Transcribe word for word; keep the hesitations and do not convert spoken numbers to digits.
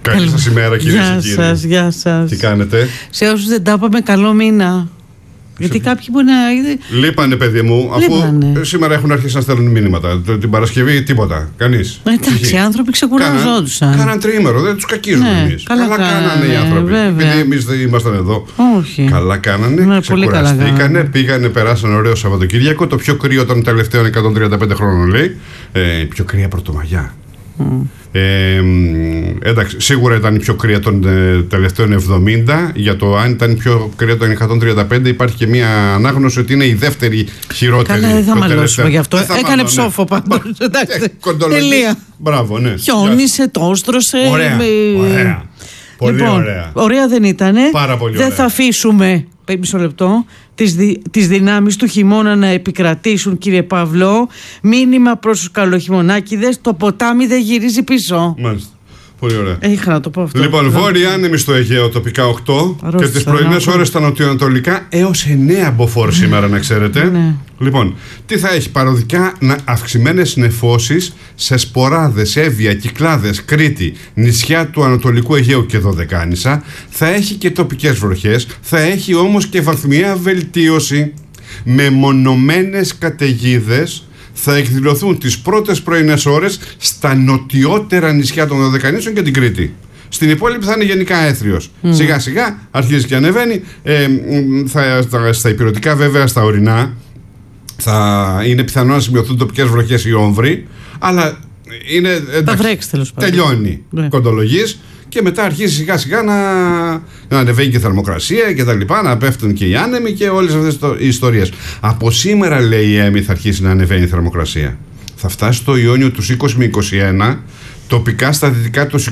Καλή σας ημέρα, κυρίες και κύριοι. Γεια σας, γεια σας. Τι κάνετε? Σε όσους δεν τα είπαμε, καλό μήνα. Γιατί κάποιοι μπορεί να. Λείπανε, παιδί μου, αφού Λείπανε. σήμερα έχουν αρχίσει να στέλνουν μήνυματα. Την Παρασκευή τίποτα. Κανείς. Εντάξει, οι άνθρωποι ξεκουραζόντουσαν. Κάναν τριήμερο, δεν τους κακίζουμε Ναι, εμείς. καλά Καλά κάνανε κάνανε, οι άνθρωποι. βέβαια. Επειδή εμείς δεν ήμασταν εδώ. Όχι. Καλά κάνανε, Ναι, πολύ καλά ξεκουραστήκανε, κάνανε. πήγανε, περάσαν ωραίο Σαββατοκύριακο. Το πιο κρύο των τελευταίων εκατόν τριάντα πέντε χρόνων, λέει. Ε, πιο κρύα Πρωτομαγιά. Mm. Ε, εντάξει, σίγουρα ήταν η πιο κρύα των ε, τελευταίων εβδομήντα. Για το αν ήταν η πιο κρύα των εκατόν τριάντα πέντε, υπάρχει και μία ανάγνωση ότι είναι η δεύτερη χειρότερη. Καλά, δεν θα μαλώσουμε γι' αυτό. Δεν θα Έκανε μάλλον, ψόφο ναι. πάντως. Εντάξει. Κοντολογής. Τελεία. Μπράβο, ναι. Χιόνισε, τόστρωσε. Ωραία, με- ωραία. Πολύ λοιπόν, ωραία. Ωραία δεν ήτανε. Πάρα πολύ Δεν ωραία. θα αφήσουμε, μισό λεπτό, τις, δι, τις δυνάμεις του χειμώνα να επικρατήσουν, κύριε Παύλο. Μήνυμα προς τους καλοχειμωνάκηδες, το ποτάμι δεν γυρίζει πίσω. Μάλιστα. Πολύ ωραία. Είχα να το πω αυτό. Λοιπόν, βόρεια άνεμη στο Αιγαίο, τοπικά οκτώ. Αρρώστησα, Και τις πρωινές να πω. ώρες στα νοτιοανατολικά έως εννέα μποφόρ σήμερα, να ξέρετε. Ναι. Λοιπόν, τι θα έχει? Παροδικά να- αυξημένες νεφώσεις σε Σποράδες, Εύβοια, Κυκλάδες, Κρήτη, νησιά του Ανατολικού Αιγαίου και Δωδεκάνησα. Θα έχει και τοπικές βροχές. Θα έχει όμως και βαθμιαία βελτίωση. Μεμονωμένες καταιγίδες θα εκδηλωθούν τις πρώτες πρωινές ώρες στα νοτιότερα νησιά των Δωδεκανήσων και την Κρήτη. Στην υπόλοιπη θα είναι γενικά έθριος. Mm. Σιγά σιγά αρχίζει και ανεβαίνει. Ε, θα, στα, στα υπηρετικά, βέβαια, στα ορεινά θα είναι πιθανό να σημειωθούν τοπικές βροχές ή όμβροι, αλλά είναι, εντάξει, βρέξει, τέλος πάντων. τελειώνει Ναι. κοντολογής και μετά αρχίζει σιγά σιγά να, να ανεβαίνει και η θερμοκρασία και τα λοιπά, να πέφτουν και οι άνεμοι και όλες αυτές το- οι ιστορίες. Από σήμερα, λέει η ΕΜΗ, θα αρχίσει να ανεβαίνει η θερμοκρασία. Θα φτάσει στο Ιόνιο τους είκοσι με είκοσι ένα, τοπικά στα δυτικά τους